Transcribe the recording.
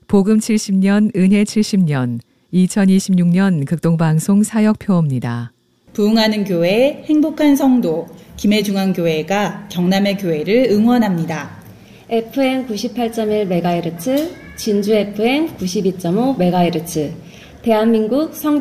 복음 70년, 은혜 70년, 2026년 극동방송 사역표입니다. 부흥하는 교회, 행복한 성도, 김해중앙교회가 경남의 교회를 응원합니다. FM 98.1MHz, 진주 FM 92.5MHz, 대한민국